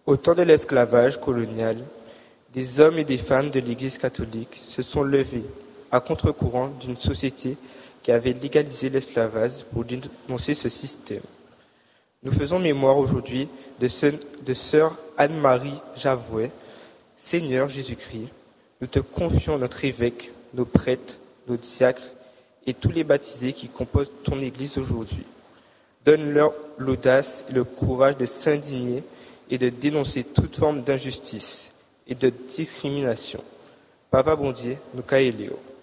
Au temps de l'esclavage colonial, des hommes et des femmes de l'Église catholique se sont levés à contre-courant d'une société qui avait légalisé l'esclavage pour dénoncer ce système. Nous faisons mémoire aujourd'hui de sœur Anne-Marie Javouet. Seigneur Jésus-Christ, nous te confions notre évêque, nos prêtres, nos diacres et tous les baptisés qui composent ton Église aujourd'hui. Donne-leur l'audace et le courage de s'indigner et de dénoncer toute forme d'injustice et de discrimination. Papa bon Dieu, nous caillons.